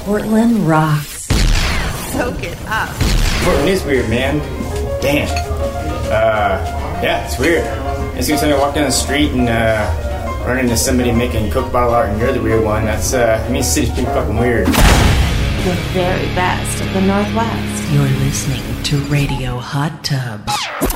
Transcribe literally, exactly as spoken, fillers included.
Portland rocks. Soak it up. Portland is weird, man. Damn. Uh, yeah, it's weird. It's like I walk down the street and uh, run into somebody making Coke bottle art and you're the weird one. That's, uh, I mean, the city's pretty fucking weird. The very best of the Northwest. You're listening to Radio Hot Tub.